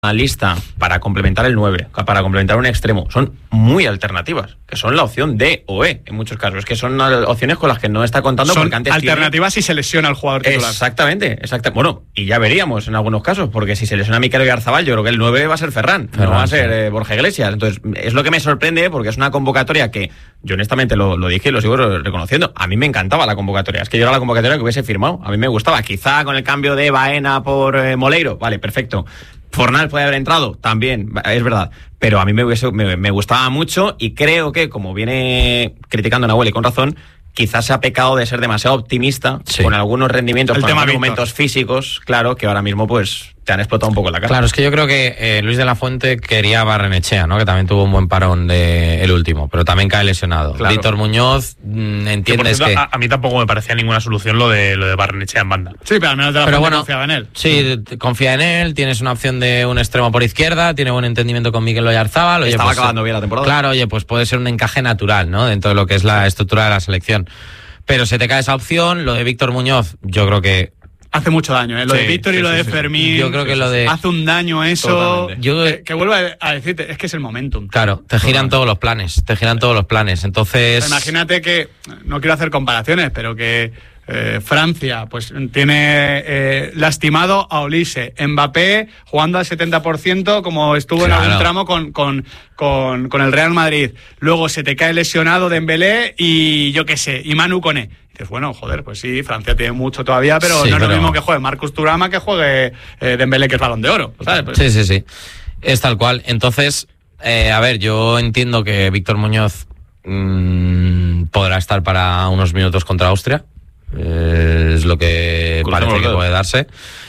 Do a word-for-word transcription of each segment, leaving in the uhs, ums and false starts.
lista para complementar el nueve, para complementar un extremo, son muy alternativas, que son la opción D o E en muchos casos, que son opciones con las que no está contando. Son porque antes alternativas tiene... si se lesiona el jugador titular. Exactamente, exactamente. Bueno, y ya veríamos en algunos casos, porque si se lesiona Mikel Oyarzabal, yo creo que el nueve va a ser Ferran, Ferran no va a ser eh, Borja Iglesias. Entonces, es lo que me sorprende, porque es una convocatoria que yo honestamente lo, lo dije y lo sigo reconociendo. A mí me encantaba la convocatoria, es que yo era la convocatoria que hubiese firmado, a mí me gustaba. Quizá con el cambio de Baena por eh, Moleiro, vale, perfecto. Fornal puede haber entrado, también, es verdad, pero a mí me, hubiese, me, me gustaba mucho y creo que, como viene criticando Nahuel y con razón, quizás se ha pecado de ser demasiado optimista sí. con algunos rendimientos, el con algunos momentos físicos, claro, que ahora mismo pues te han explotado un poco la cara. Claro, es que yo creo que eh, Luis de la Fuente quería a Barrenechea, ¿no? Que también tuvo un buen parón de el último, pero también cae lesionado. Claro. Víctor Muñoz, mmm, entiendes que... que... A, a mí tampoco me parecía ninguna solución lo de lo de Barrenechea en banda. Sí, pero al menos de la pero Fuente bueno, confiaba en él. Sí, confía en él, tienes una opción de un extremo por izquierda, tiene buen entendimiento con Mikel Oyarzabal. Estaba pues, acabando bien la temporada. Claro, oye, pues puede ser un encaje natural, ¿no? Dentro de lo que es la estructura de la selección. Pero se te cae esa opción, lo de Víctor Muñoz, yo creo que... Hace mucho daño, ¿eh? Lo sí, de Víctor sí, y lo sí, de sí, Fermín. Yo creo que lo de... Hace un daño eso. Yo... Que, que vuelvo a decirte, es que es el momentum. Claro, te giran todos los planes, te giran todos los planes. Entonces... Imagínate que, no quiero hacer comparaciones, pero que eh, Francia pues tiene eh, lastimado a Olise. Mbappé jugando al setenta por ciento como estuvo claro. en algún tramo con, con, con, con el Real Madrid. Luego se te cae lesionado Dembélé y yo qué sé, y Manu Koné. Dices, bueno, joder, pues sí, Francia tiene mucho todavía, pero sí, no es pero... lo mismo que juegue Marcus Thuram que juegue eh, Dembélé, que es Balón de Oro, ¿sabes? Pues... Sí, sí, sí. Es tal cual. Entonces, eh, a ver, yo entiendo que Víctor Muñoz mmm, podrá estar para unos minutos contra Austria. Eh, es lo que Cruzamos parece que puede darse.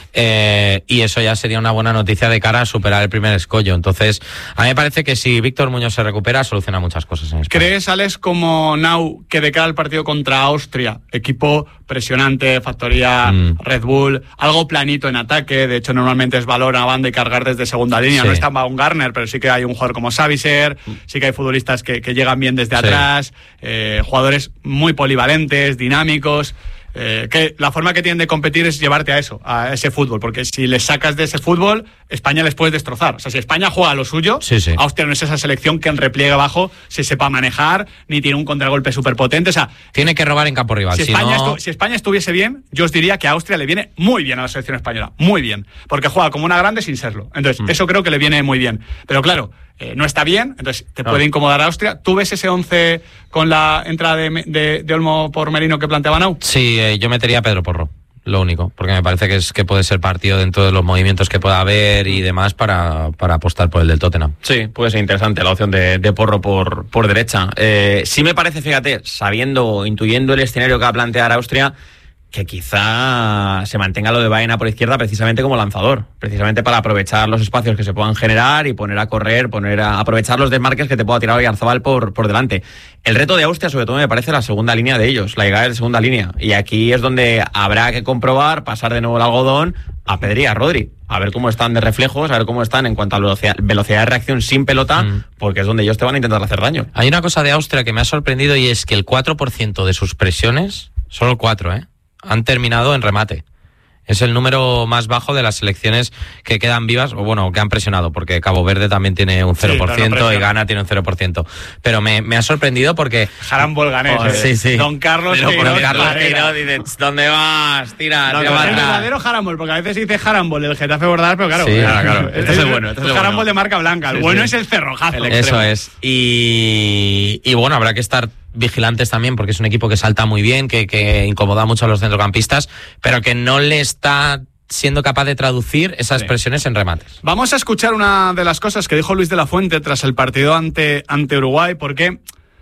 Eh, y eso ya sería una buena noticia de cara a superar el primer escollo. Entonces, a mí me parece que si Víctor Muñoz se recupera, soluciona muchas cosas en España. ¿Crees, Alex, como Nau, que de cara al partido contra Austria, equipo presionante, factoría mm. Red Bull, algo planito en ataque, de hecho normalmente es balón a banda y cargar desde segunda línea, sí. no está Baumgartner, pero sí que hay un jugador como Savicer, sí que hay futbolistas que, que llegan bien desde sí. atrás, eh, jugadores muy polivalentes, dinámicos... Eh, que la forma que tienen de competir es llevarte a eso, a ese fútbol, porque si les sacas de ese fútbol, España les puedes destrozar. O sea, si España juega a lo suyo, sí, sí. Austria no es esa selección que en repliegue abajo se sepa manejar, ni tiene un contragolpe súper potente. O sea, tiene que robar en campo rival. Si, si, España no... estu- si España estuviese bien, yo os diría que a Austria le viene muy bien a la selección española, muy bien, porque juega como una grande sin serlo. Entonces, mm. eso creo que le viene muy bien. Pero claro, eh, no está bien, entonces te no. puede incomodar a Austria. ¿Tú ves ese once con la entrada de, de, de Olmo por Merino que planteaba Nau? Sí, eh, yo metería a Pedro Porro, lo único, porque me parece que es que puede ser partido dentro de los movimientos que pueda haber y demás para, para apostar por el del Tottenham. Sí, puede ser interesante la opción de, de Porro por, por derecha. Eh, sí me parece, fíjate, sabiendo, intuyendo el escenario que va a plantear Austria, que quizá se mantenga lo de Baena por izquierda precisamente como lanzador, precisamente para aprovechar los espacios que se puedan generar y poner a correr, poner a aprovechar los desmarques que te pueda tirar Oyarzabal por, por delante. El reto de Austria, sobre todo, me parece la segunda línea de ellos, la llegada de segunda línea. Y aquí es donde habrá que comprobar, pasar de nuevo el algodón a Pedri y a Rodri, a ver cómo están de reflejos, a ver cómo están en cuanto a velocidad, velocidad de reacción sin pelota, mm. porque es donde ellos te van a intentar hacer daño. Hay una cosa de Austria que me ha sorprendido y es que el cuatro por ciento de sus presiones, solo el cuatro por ciento, ¿eh? han terminado en remate. Es el número más bajo de las selecciones que quedan vivas, o bueno, que han presionado, porque Cabo Verde también tiene un cero por ciento sí, y Ghana tiene un cero por ciento. Pero me, me ha sorprendido porque... Jarambol ganés. Oh, sí, sí. Don Carlos Queiroz. Don Carlos Queiroz dice, ¿dónde vas? Tira, no, tira no, marca. Es el verdadero Jarambol, porque a veces dice Jarambol el Getafe Bordal, pero claro, sí, claro, claro. Este es el bueno. Este es el Jarambol bueno. de marca blanca. El sí, bueno sí. es el cerrojazo. El Eso es. Y, y bueno, habrá que estar vigilantes también, porque es un equipo que salta muy bien, que, que incomoda mucho a los centrocampistas, pero que no le está siendo capaz de traducir esas sí. presiones en remates. Vamos a escuchar una de las cosas que dijo Luis de la Fuente tras el partido ante, ante Uruguay, porque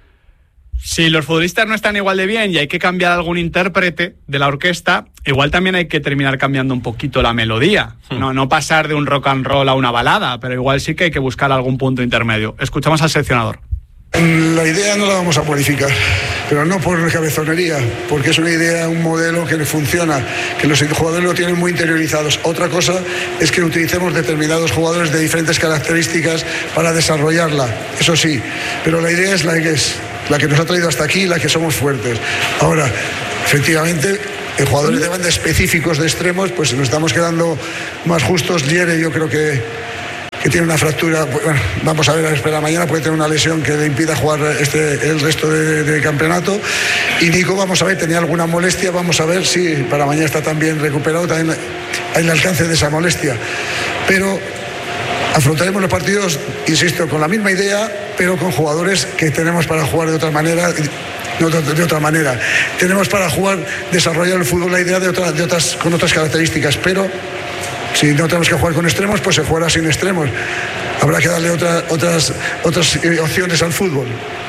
si los futbolistas no están igual de bien y hay que cambiar algún intérprete de la orquesta, igual también hay que terminar cambiando un poquito la melodía. Hmm. No, no pasar de un rock and roll a una balada, pero igual sí que hay que buscar algún punto intermedio. Escuchamos al seleccionador. La idea no la vamos a modificar, pero no por cabezonería, porque es una idea, un modelo que le funciona, que los jugadores lo tienen muy interiorizados. Otra cosa es que utilicemos determinados jugadores de diferentes características para desarrollarla, eso sí, pero la idea es la que es, la que nos ha traído hasta aquí, la que somos fuertes. Ahora, efectivamente, en jugadores de banda específicos de extremos, pues nos estamos quedando más justos. Liere, yo creo que que tiene una fractura, bueno, vamos a ver, a esperar mañana, puede tener una lesión que le impida jugar este, el resto de, de campeonato. Y Nico, vamos a ver, tenía alguna molestia, vamos a ver si para mañana está también recuperado, también hay el alcance de esa molestia. Pero afrontaremos los partidos, insisto, con la misma idea, pero con jugadores que tenemos para jugar de otra manera. De otra, de otra manera. Tenemos para jugar, desarrollar el fútbol, la idea de, otra, de otras, con otras características, pero si no tenemos que jugar con extremos, pues se jugará sin extremos. Habrá que darle otra, otras, otras opciones al fútbol.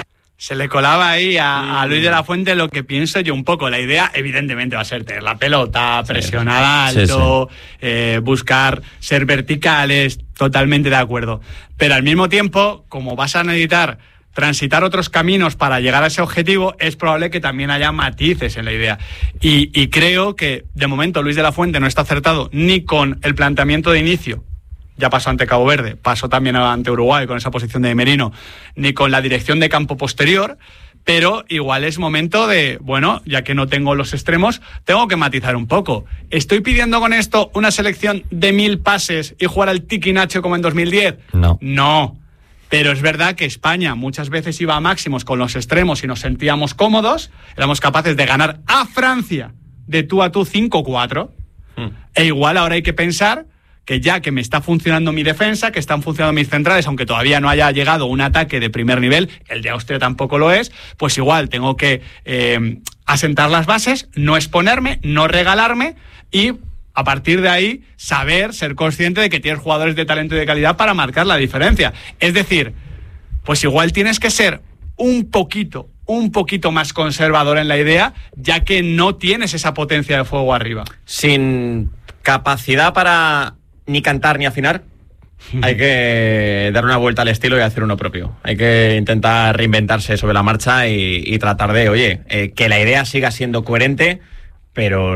Se le colaba ahí a, a Luis de la Fuente lo que pienso yo un poco. La idea, evidentemente, va a ser tener la pelota, presionar alto, sí, sí. Eh, buscar ser verticales, totalmente de acuerdo. Pero al mismo tiempo, como vas a necesitar transitar otros caminos para llegar a ese objetivo, es probable que también haya matices en la idea. Y, y creo que, de momento, Luis de la Fuente no está acertado ni con el planteamiento de inicio, ya pasó ante Cabo Verde, pasó también ante Uruguay con esa posición de Merino, ni con la dirección de campo posterior, pero igual es momento de, bueno, ya que no tengo los extremos, tengo que matizar un poco. ¿Estoy pidiendo con esto una selección de mil pases y jugar al tiki-nacho como en dos mil diez? No. No. Pero es verdad que España muchas veces iba a máximos con los extremos y nos sentíamos cómodos, éramos capaces de ganar a Francia de tú a tú cinco cuatro, mm. e igual ahora hay que pensar que ya que me está funcionando mi defensa, que están funcionando mis centrales, aunque todavía no haya llegado un ataque de primer nivel, el de Austria tampoco lo es, pues igual tengo que eh, asentar las bases, no exponerme, no regalarme y a partir de ahí saber, ser consciente de que tienes jugadores de talento y de calidad para marcar la diferencia. Es decir, pues igual tienes que ser un poquito, un poquito más conservador en la idea, ya que no tienes esa potencia de fuego arriba. Sin capacidad para ni cantar ni afinar, hay que dar una vuelta al estilo y hacer uno propio. Hay que intentar reinventarse sobre la marcha y, y tratar de, oye, eh, que la idea siga siendo coherente, pero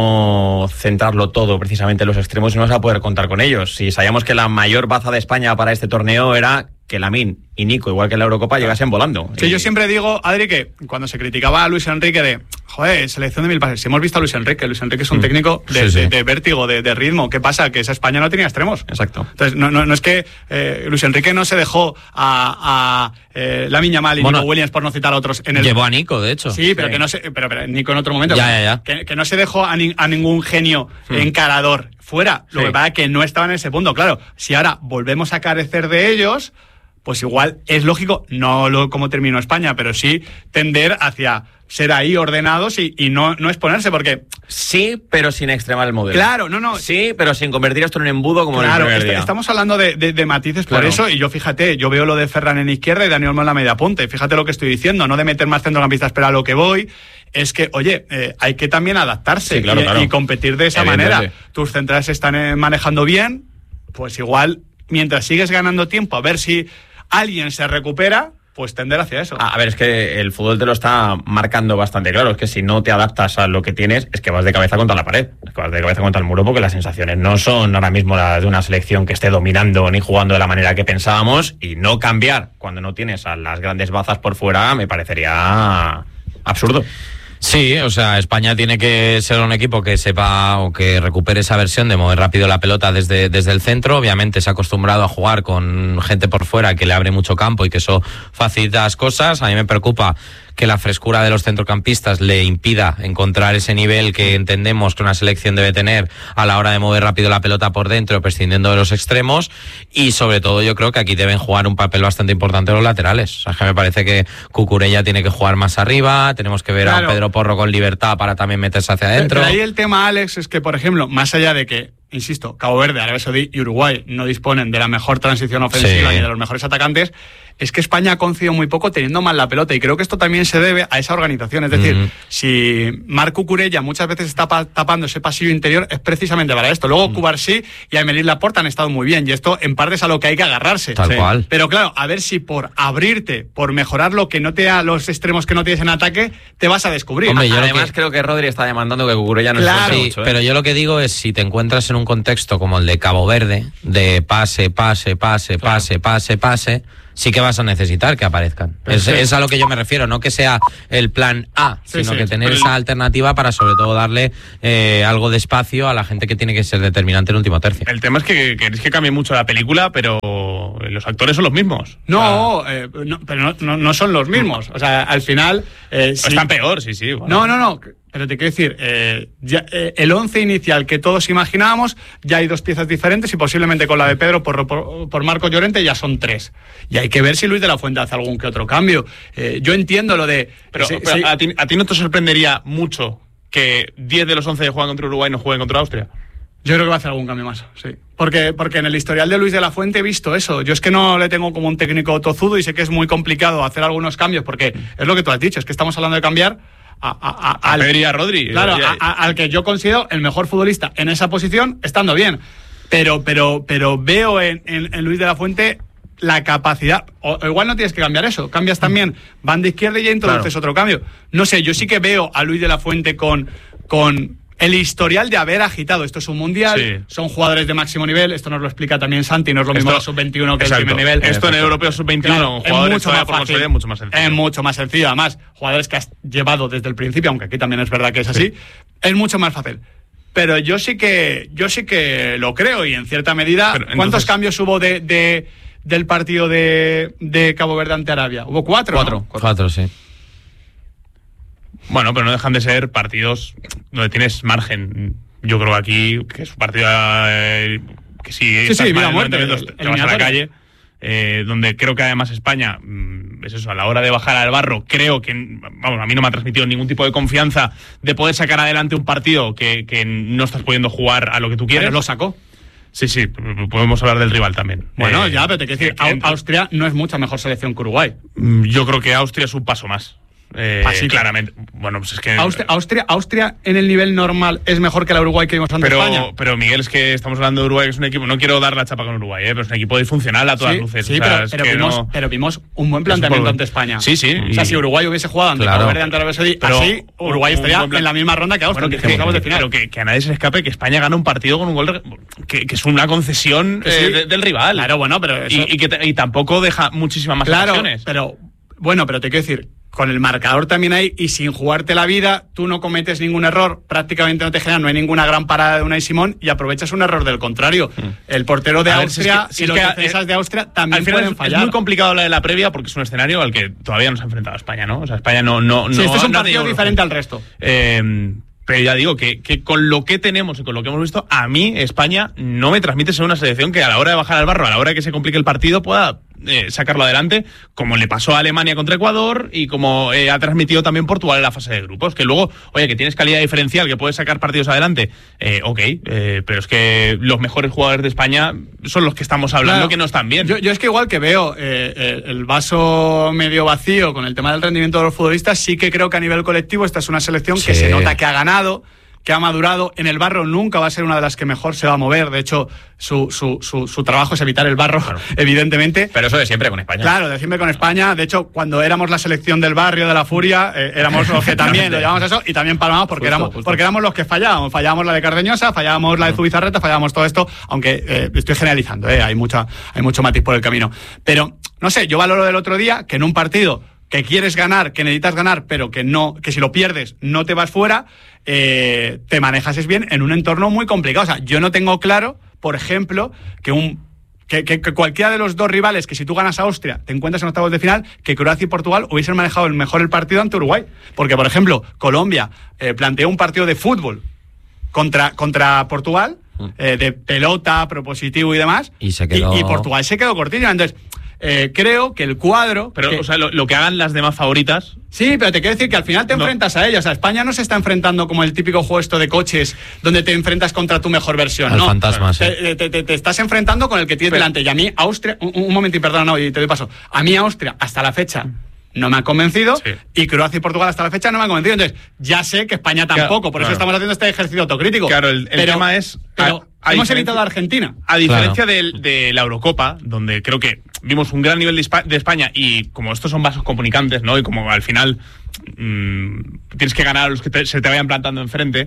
no centrarlo todo precisamente en los extremos y no vas a poder contar con ellos. Si sabíamos que la mayor baza de España para este torneo era que Lamine y Nico, igual que en la Eurocopa, llegasen volando. Sí, y... yo siempre digo, Adri, que cuando se criticaba a Luis Enrique de, joder, selección de mil pases, si hemos visto a Luis Enrique, Luis Enrique es un mm. técnico de, sí, sí. De, de vértigo, de, de ritmo. ¿Qué pasa? Que esa España no tenía extremos. Exacto. Entonces, no, no, no es que eh, Luis Enrique no se dejó a, a eh, Lamine Yamal y bueno, Nico Williams, por no citar a otros. En el... Llevó a Nico, de hecho. Sí, pero sí. que no se, pero, pero Nico en otro momento. Ya, ya, ya. Que, que no se dejó a, ni, a ningún genio mm. encarador fuera. Lo sí. que pasa es que no estaban en ese punto. Claro, si ahora volvemos a carecer de ellos, pues igual es lógico, no lo como terminó España, pero sí tender hacia ser ahí ordenados y, y no, no exponerse, porque... Sí, pero sin extremar el modelo. Claro, no, no. Sí, pero sin convertir esto en un embudo como claro, en el primer est- día. Estamos hablando de, de, de matices claro. por eso, y yo fíjate, yo veo lo de Ferran en izquierda y Dani Olmo en la media punta, y fíjate lo que estoy diciendo, no de meter más centrocampistas, pero a lo que voy es que, oye, eh, hay que también adaptarse sí, claro, y, claro. y competir de esa manera. Tus centrales se están eh, manejando bien, pues igual, mientras sigues ganando tiempo, a ver si alguien se recupera, pues tender hacia eso. A ver, es que el fútbol te lo está marcando bastante claro. Es que si no te adaptas a lo que tienes, es que vas de cabeza contra la pared. Es que vas de cabeza contra el muro, porque las sensaciones no son ahora mismo las de una selección que esté dominando ni jugando de la manera que pensábamos. Y no cambiar cuando no tienes a las grandes bazas por fuera me parecería absurdo. Sí, o sea, España tiene que ser un equipo que sepa o que recupere esa versión de mover rápido la pelota desde, desde el centro. Obviamente se ha acostumbrado a jugar con gente por fuera que le abre mucho campo y que eso facilita las cosas. A mí me preocupa que la frescura de los centrocampistas le impida encontrar ese nivel que entendemos que una selección debe tener a la hora de mover rápido la pelota por dentro, prescindiendo de los extremos. Y sobre todo yo creo que aquí deben jugar un papel bastante importante los laterales. O sea, que me parece que Cucurella tiene que jugar más arriba, tenemos que ver claro. a Pedro Porro con libertad para también meterse hacia adentro. Pero ahí el tema, Alex, es que, por ejemplo, más allá de que, insisto, Cabo Verde, Arabia Saudí y Uruguay no disponen de la mejor transición ofensiva sí. ni de los mejores atacantes, es que España ha concedido muy poco teniendo mal la pelota, y creo que esto también se debe a esa organización. Es decir, mm. si Marc Cucurella muchas veces está pa- tapando ese pasillo interior, es precisamente para esto. Luego mm. Cubarsí y Aymeric Laporte han estado muy bien, y esto en parte es a lo que hay que agarrarse. Tal sí. cual. Pero claro, a ver si por abrirte, por mejorar lo que no te da los extremos que no tienes en ataque, te vas a descubrir. Hombre, yo además que... creo que Rodri está demandando que Cucurella no claro, se sí, mucho, ¿eh? Pero yo lo que digo es, si te encuentras en un contexto como el de Cabo Verde, de pase, pase, pase, claro. pase, pase, pase, sí que vas a necesitar que aparezcan. Es, sí. es a lo que yo me refiero, no que sea el plan A, Sí, sino sí, que tener pero esa el... alternativa para sobre todo darle eh, algo de espacio a la gente que tiene que ser determinante en el último tercio. El tema es que queréis que cambie mucho la película, pero los actores son los mismos. No, o sea, eh, no pero no, no, no son los mismos. O sea, al final... Eh, sí. Están peor, sí, sí. No, Bueno. no, no. Pero te quiero decir, eh, ya, eh, el once inicial que todos imaginábamos, ya hay dos piezas diferentes y posiblemente con la de Pedro por, por, por Marcos Llorente ya son tres. Y hay que ver si Luis de la Fuente hace algún que otro cambio. Eh, yo entiendo lo de... Pero, sí, pero sí. ¿a, ti, ¿a ti no te sorprendería mucho que diez de los once que juegan contra Uruguay no jueguen contra Austria? Yo creo que va a hacer algún cambio más, sí. Porque, porque en el historial de Luis de la Fuente he visto eso. Yo es que no le tengo como un técnico tozudo y sé que es muy complicado hacer algunos cambios porque es lo que tú has dicho, es que estamos hablando de cambiar a, a, a, al, a Pedri y a Rodri. Claro, a, a, al que yo considero el mejor futbolista en esa posición, estando bien. Pero, pero, pero veo en, en, en Luis de la Fuente la capacidad, o, o igual no tienes que cambiar eso, cambias también banda izquierda y ya introduces claro. otro cambio. No sé, yo sí que veo a Luis de la Fuente con... con el historial de haber agitado. Esto es un mundial, sí. son jugadores de máximo nivel, esto nos lo explica también Santi, no es lo mismo la sub veintiuno que exacto. el primer nivel. Esto en el europeo sub veintiuno, claro, jugadores mucho más fácil, por mucho más sencillo. Es mucho más sencillo, además, jugadores que has llevado desde el principio, aunque aquí también es verdad que es así, sí. es mucho más fácil. Pero yo sí que yo sí que lo creo y en cierta medida, Pero, entonces, ¿cuántos cambios hubo de, de del partido de, de Cabo Verde ante Arabia? Hubo cuatro. Cuatro, ¿no? cuatro, cuatro sí. Bueno, pero no dejan de ser partidos donde tienes margen. Yo creo que aquí, que es un partido eh, que si sí, sí, vida muerte, minutos, te vas a la calle, eh, donde creo que además España, mm, es eso, a la hora de bajar al barro, creo que, vamos, a mí no me ha transmitido ningún tipo de confianza de poder sacar adelante un partido que, que no estás pudiendo jugar a lo que tú quieres. Pero lo sacó. Sí, sí, podemos hablar del rival también. Bueno, eh, ya, pero te quiero decir, que, Austria no es mucha mejor selección que Uruguay. Yo creo que Austria es un paso más. Eh, Así claramente. Bueno, pues es que. Austria, Austria, Austria en el nivel normal es mejor que la Uruguay que vimos ante pero, España. Pero Miguel, es que estamos hablando de Uruguay, que es un equipo. No quiero dar la chapa con Uruguay, ¿eh? Pero es un equipo disfuncional a todas sí, luces. Sí, o sea, pero, es pero, que vimos, no... pero vimos un buen planteamiento ante España. Sí, sí. O sea, y... si Uruguay hubiese jugado ante claro. Cabo Verde ante Arabia Saudí, pero, así Uruguay estaría plan... en la misma ronda que Austria. Bueno, que, que, que, de final. Pero que, que a nadie se le escape que España gana un partido con un gol de... que, que es una concesión sí. eh, de, del rival. Claro, bueno, pero eso... y, y que te, y tampoco deja muchísimas más claro, ocasiones. Pero bueno, pero te quiero decir, con el marcador también hay, y sin jugarte la vida, tú no cometes ningún error, prácticamente no te generan, no hay ninguna gran parada de Unai Simón y aprovechas un error del contrario. Mm. El portero de a Austria ver, si es que, si y los es que, defensas de Austria también pueden es, fallar. Es muy complicado la de la previa porque es un escenario al que todavía no se ha enfrentado España, ¿no? O sea, España no... no, sí, no este es un no partido diferente al resto. Eh... Pero ya digo que, que con lo que tenemos y con lo que hemos visto, a mí España no me transmite ser una selección que a la hora de bajar al barro, a la hora de que se complique el partido, pueda eh, sacarlo adelante, como le pasó a Alemania contra Ecuador y como eh, ha transmitido también Portugal en la fase de grupos. Que luego, oye, que tienes calidad diferencial, que puedes sacar partidos adelante, eh, ok, eh, pero es que los mejores jugadores de España son los que estamos hablando, claro, que no están bien. Yo, yo es que igual que veo eh, el vaso medio vacío con el tema del rendimiento de los futbolistas, sí que creo que a nivel colectivo esta es una selección sí. que se nota que ha ganado, que ha madurado. En el barro nunca va a ser una de las que mejor se va a mover. De hecho, su, su, su, su trabajo es evitar el barro, claro. evidentemente. Pero eso de siempre con España. Claro, de siempre con España. De hecho, cuando éramos la selección del barrio, de la furia, eh, éramos los que también lo llevamos a eso y también palmamos porque, justo, éramos, justo. porque éramos los que fallábamos. Fallábamos la de Cardeñosa, fallábamos la de Zubizarreta, fallábamos todo esto, aunque eh, estoy generalizando, eh, hay, mucha, hay mucho matiz por el camino. Pero, no sé, yo valoro del otro día que en un partido que quieres ganar, que necesitas ganar, pero que no, que si lo pierdes no te vas fuera, eh, te manejas bien en un entorno muy complicado. O sea, yo no tengo claro, por ejemplo, que un que, que, que cualquiera de los dos rivales, que si tú ganas a Austria, te encuentras en octavos de final, que Croacia y Portugal hubiesen manejado el mejor el partido ante Uruguay. Porque, por ejemplo, Colombia eh, planteó un partido de fútbol contra, contra Portugal, eh, de pelota, propositivo y demás, y, se quedó... y, y Portugal se quedó cortillo. Entonces, Eh, creo que el cuadro... Pero, que... o sea, lo, lo que hagan las demás favoritas... Sí, pero te quiero decir que al final te no. enfrentas a ellos. O sea, España no se está enfrentando como el típico juego esto de coches donde te enfrentas contra tu mejor versión. Al no, fantasma, sí. te, te, te, te estás enfrentando con el que tienes pero... delante. Y a mí, Austria... Un, un momento, y perdona, no, y te doy paso. A mí, Austria, hasta la fecha... no me ha convencido, sí. y Croacia y Portugal hasta la fecha no me ha convencido. Entonces, ya sé que España tampoco, claro, por eso claro. estamos haciendo este ejercicio autocrítico. Claro, el, el pero, tema es... Pero a, a hemos evitado a Argentina. A diferencia claro. de, de la Eurocopa, donde creo que vimos un gran nivel de, de España, y como estos son vasos comunicantes, ¿no? Y como al final mmm, tienes que ganar a los que te, se te vayan plantando enfrente.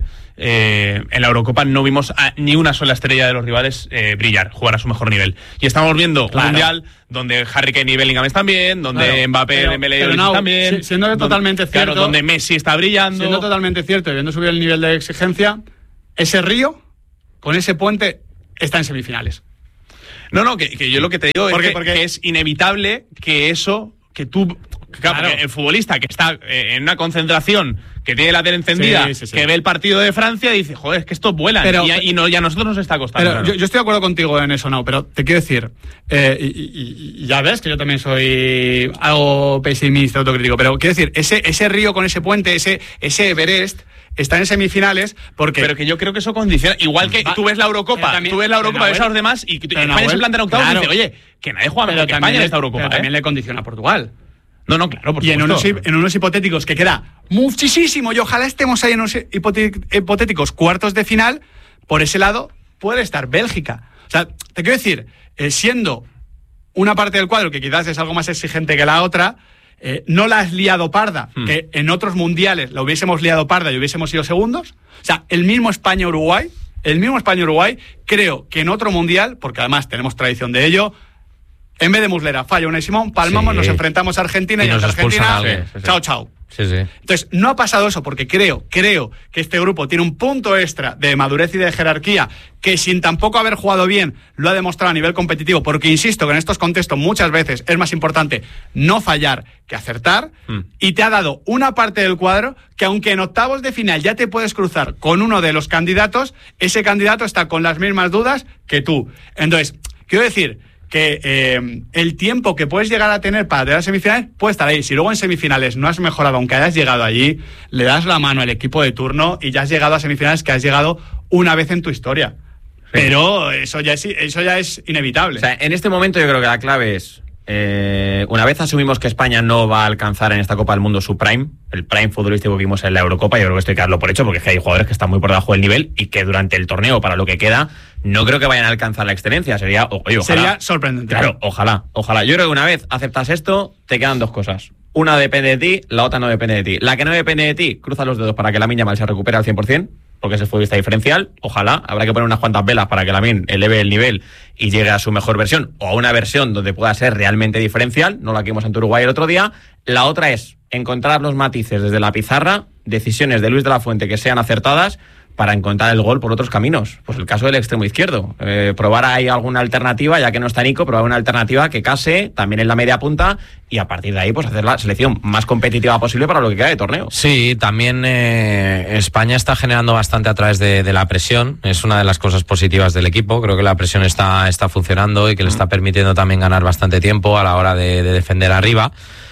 Eh, en la Eurocopa no vimos a ni una sola estrella de los rivales eh, brillar, jugar a su mejor nivel. Y estamos viendo claro. un mundial donde Harry Kane y Bellingham están bien, donde claro. Mbappé, pero, Dembélé pero no, están bien, si, siendo donde, totalmente cierto, claro, donde Messi está brillando. Siendo totalmente cierto y viendo subir el nivel de exigencia, ese Río, con ese puente, está en semifinales. No, no, que, que yo lo que te digo porque, es que, porque... que es inevitable que eso, que tú... Claro, claro. El futbolista que está eh, en una concentración, que tiene la tele encendida, sí, sí, sí. que ve el partido de Francia y dice, joder, es que estos vuelan. Pero, y, a, y, no, y a nosotros nos está costando. Pero, yo, yo estoy de acuerdo contigo en eso, no, pero te quiero decir, eh, y, y, y ya ves que yo también soy algo pesimista, autocrítico, pero quiero decir, ese, ese río con ese puente, ese, ese Everest, está en semifinales porque... Pero que yo creo que eso condiciona. Igual que va, tú ves la Eurocopa, también, tú ves la Eurocopa, ves a los demás y España Nahuel, se plantea en octavos claro. y dice, oye, que nadie juega mejor que España en esta Eurocopa. Pero ¿eh? también le condiciona a Portugal. No, no, claro, por y supuesto. en unos, en unos hipotéticos que queda muchísimo y ojalá estemos ahí en unos hipotéticos cuartos de final, por ese lado puede estar Bélgica. O sea, te quiero decir, eh, siendo una parte del cuadro que quizás es algo más exigente que la otra, eh, no la has liado parda, hmm. que en otros mundiales la hubiésemos liado parda y hubiésemos sido segundos. O sea, el mismo España-Uruguay, el mismo España-Uruguay, creo que en otro mundial, porque además tenemos tradición de ello, en vez de Muslera, falla Unai Simón, palmamos, sí. nos enfrentamos a Argentina y, y ante Argentina, sí, sí, sí. chao, chao. Sí, sí. Entonces, no ha pasado eso porque creo, creo que este grupo tiene un punto extra de madurez y de jerarquía que sin tampoco haber jugado bien lo ha demostrado a nivel competitivo, porque insisto que en estos contextos muchas veces es más importante no fallar que acertar, mm. y te ha dado una parte del cuadro que aunque en octavos de final ya te puedes cruzar con uno de los candidatos, ese candidato está con las mismas dudas que tú. Entonces, quiero decir... que eh, el tiempo que puedes llegar a tener para llegar a semifinales puede estar ahí. Si luego en semifinales no has mejorado, aunque hayas llegado allí, le das la mano al equipo de turno y ya has llegado a semifinales que has llegado una vez en tu historia. Sí. Pero eso ya es, eso ya es inevitable. O sea, en este momento yo creo que la clave es, eh, una vez asumimos que España no va a alcanzar en esta Copa del Mundo su prime, el prime futbolístico que vimos en la Eurocopa, yo creo que esto hay que darlo por hecho, porque es que hay jugadores que están muy por debajo del nivel y que durante el torneo, para lo que queda, no creo que vayan a alcanzar la excelencia. Sería, oye, ojalá. Sería sorprendente. Claro, ojalá, ojalá. Yo creo que una vez aceptas esto, te quedan dos cosas. Una depende de ti, la otra no depende de ti. La que no depende de ti, cruza los dedos para que Lamine Yamal se recupere al cien por ciento, porque es el futbolista diferencial. Ojalá, habrá que poner unas cuantas velas para que Lamine eleve el nivel y llegue a su mejor versión, o a una versión donde pueda ser realmente diferencial, no la que vimos ante Uruguay el otro día. La otra es encontrar los matices desde la pizarra, decisiones de Luis de la Fuente que sean acertadas, para encontrar el gol por otros caminos. Pues el caso del extremo izquierdo. Eh, probar ahí alguna alternativa, ya que no está Nico, probar una alternativa que case también en la media punta y a partir de ahí pues hacer la selección más competitiva posible para lo que queda de torneo. Sí, también eh, España está generando bastante a través de, de la presión. Es una de las cosas positivas del equipo. Creo que la presión está, está funcionando y que le está permitiendo también ganar bastante tiempo a la hora de, de defender arriba.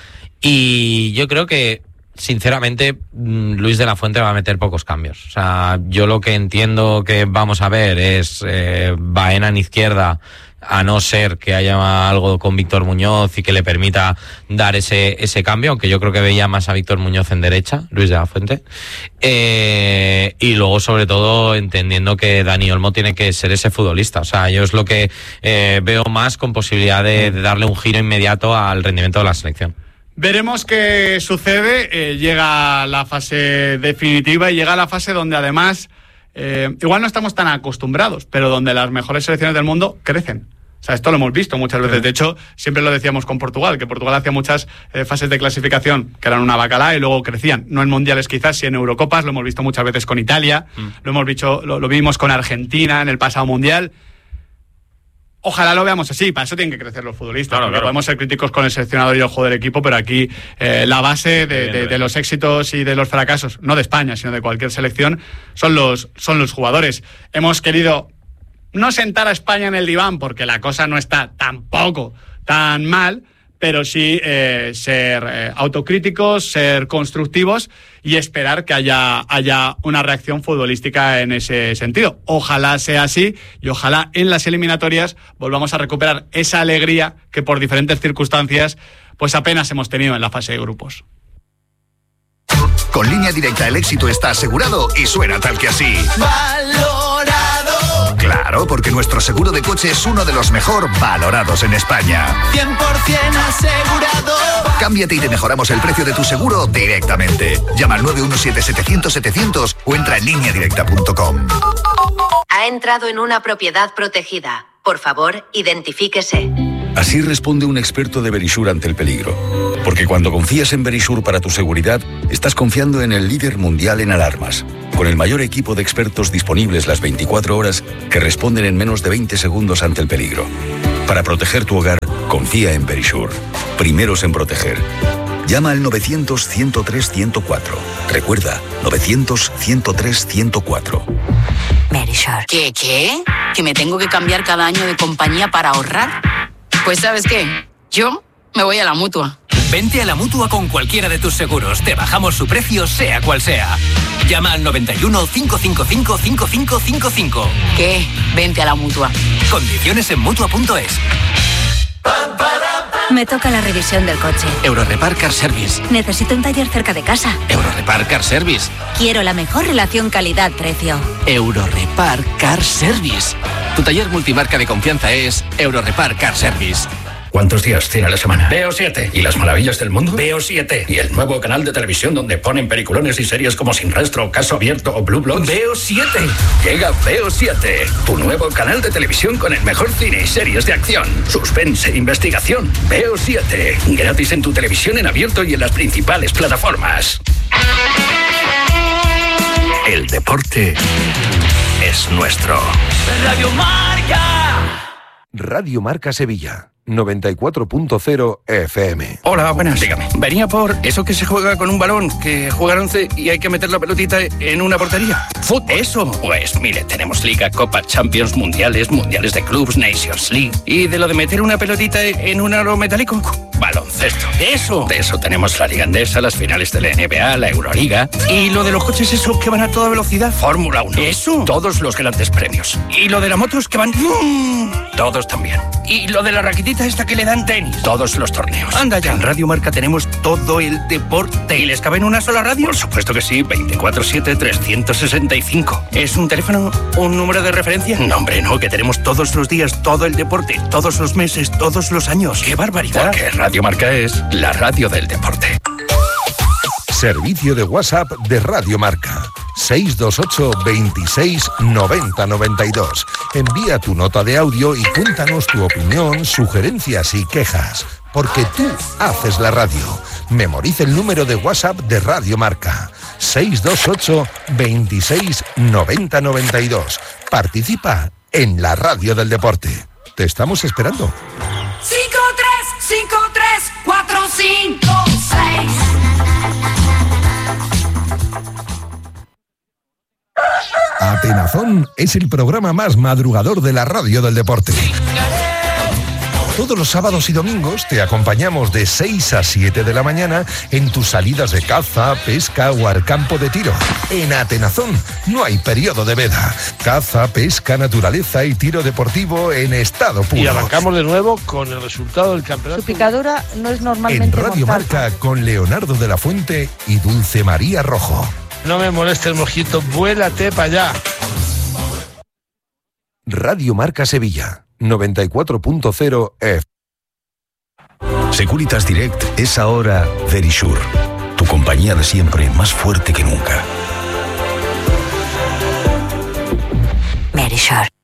Y yo creo que sinceramente, Luis de la Fuente va a meter pocos cambios. O sea, yo lo que entiendo que vamos a ver es eh, Baena en izquierda, a no ser que haya algo con Víctor Muñoz y que le permita dar ese ese cambio, aunque yo creo que veía más a Víctor Muñoz en derecha, Luis de la Fuente. Eh, y luego, sobre todo, entendiendo que Dani Olmo tiene que ser ese futbolista. O sea, yo es lo que eh, veo más con posibilidad de, de darle un giro inmediato al rendimiento de la selección. Veremos qué sucede. Eh, llega la fase definitiva y llega la fase donde además eh, igual no estamos tan acostumbrados, pero donde las mejores selecciones del mundo crecen. O sea, esto lo hemos visto muchas veces. De hecho, siempre lo decíamos con Portugal, que Portugal hacía muchas eh, fases de clasificación que eran una bacalá y luego crecían. No en mundiales quizás, sí en Eurocopas. Lo hemos visto muchas veces con Italia. Mm. Lo hemos visto, lo, lo vimos con Argentina en el pasado mundial. Ojalá lo veamos así, para eso tienen que crecer los futbolistas. Claro, claro. Podemos ser críticos con el seleccionador y el juego del equipo, pero aquí eh, la base de, bien, de, de los éxitos y de los fracasos, no de España, sino de cualquier selección, son los, son los jugadores. Hemos querido no sentar a España en el diván, porque la cosa no está tampoco tan mal, pero sí eh, ser eh, autocríticos, ser constructivos y esperar que haya, haya una reacción futbolística en ese sentido. Ojalá sea así y ojalá en las eliminatorias volvamos a recuperar esa alegría que por diferentes circunstancias pues apenas hemos tenido en la fase de grupos. Con Línea Directa el éxito está asegurado y suena tal que así. Valorado. Claro, porque nuestro seguro de coche es uno de los mejor valorados en España. cien por ciento asegurado. Cámbiate y te mejoramos el precio de tu seguro directamente. Llama al nueve uno siete setecientos setecientos o entra en línea directa punto com. Ha entrado en una propiedad protegida. Por favor, identifíquese. Así responde un experto de Verisure ante el peligro. Porque cuando confías en Verisure para tu seguridad, estás confiando en el líder mundial en alarmas, con el mayor equipo de expertos disponibles las veinticuatro horas que responden en menos de veinte segundos ante el peligro. Para proteger tu hogar, confía en Verisure. Primeros en proteger. Llama al novecientos, ciento tres, ciento cuatro. Recuerda, novecientos, ciento tres, ciento cuatro. Verisure. ¿Qué, qué? ¿Que me tengo que cambiar cada año de compañía para ahorrar? Pues ¿sabes qué? Yo me voy a la Mutua. Vente a la Mutua con cualquiera de tus seguros. Te bajamos su precio, sea cual sea. Llama al noventa y uno, cinco cinco cinco, cinco cinco cinco cinco. ¿Qué? Vente a la Mutua. Condiciones en Mutua punto es. Me toca la revisión del coche. Eurorepar Car Service. Necesito un taller cerca de casa. Eurorepar Car Service. Quiero la mejor relación calidad-precio. Eurorepar Car Service. Tu taller multimarca de confianza es Eurorepar Car Service. ¿Cuántos días tiene la semana? Veo siete. ¿Y las maravillas del mundo? Veo siete. ¿Y el nuevo canal de televisión donde ponen peliculones y series como Sin Rastro, Caso Abierto o Blue Bloods? Veo siete. Llega Veo siete, tu nuevo canal de televisión con el mejor cine y series de acción, suspense e investigación. Veo siete. Gratis en tu televisión en abierto y en las principales plataformas. El deporte es nuestro. Radio Marca. Radio Marca Sevilla, noventa y cuatro punto cero F M. Hola, buenas. Dígame. Venía por eso que se juega con un balón, que juegan once y hay que meter la pelotita en una portería. ¿Fútbol? Eso. Pues mire, tenemos Liga, Copa, Champions, Mundiales, Mundiales de Clubs, Nations League. ¿Y de lo de meter una pelotita en un aro metálico? Baloncesto. ¿De eso? De eso tenemos la Liga Endesa, las finales de la N B A, la Euroliga. ¿Y lo de los coches esos que van a toda velocidad? Fórmula uno. ¿Eso? Todos los grandes premios. ¿Y lo de las motos que van...? Todos también. ¿Y lo de la raquetita esta que le dan tenis? Todos los torneos. Anda ya. En Radio Marca tenemos todo el deporte. ¿Y les cabe en una sola radio? Por supuesto que sí. veinticuatro siete, trescientos sesenta y cinco. ¿Es un teléfono? ¿Un número de referencia? No, hombre, no. Que tenemos todos los días todo el deporte. Todos los meses, todos los años. ¡Qué barbaridad! Porque Radio Marca es la radio del deporte. Servicio de WhatsApp de Radio Marca. seis dos ocho, veintiséis, noventa, noventa y dos. Envía tu nota de audio y cuéntanos tu opinión, sugerencias y quejas. Porque tú haces la radio. Memoriza el número de WhatsApp de Radio Marca. seis dos ocho, veintiséis, noventa, noventa y dos. Participa en la radio del deporte. Te estamos esperando. cinco tres cinco tres cuatro cinco seis. Atenazón es el programa más madrugador de la radio del deporte. Todos los sábados y domingos te acompañamos de seis a siete de la mañana en tus salidas de caza, pesca o al campo de tiro. En Atenazón no hay periodo de veda. Caza, pesca, naturaleza y tiro deportivo en estado puro. Y arrancamos de nuevo con el resultado del campeonato. Su picadura no es normalmente En Radio mortal. Marca con Leonardo de la Fuente y Dulce María Rojo. No me moleste el mosquito, vuélate para allá. Radio Marca Sevilla, noventa y cuatro punto cero F. Securitas Direct es ahora Verisure, tu compañía de siempre más fuerte que nunca. Verisure.